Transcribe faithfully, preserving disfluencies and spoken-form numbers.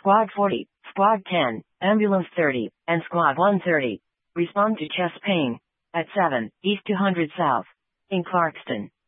Squad forty, Squad ten, Ambulance thirty, and Squad one thirty. Respond to chest pain. At seven, East two hundred South. In Clarkston.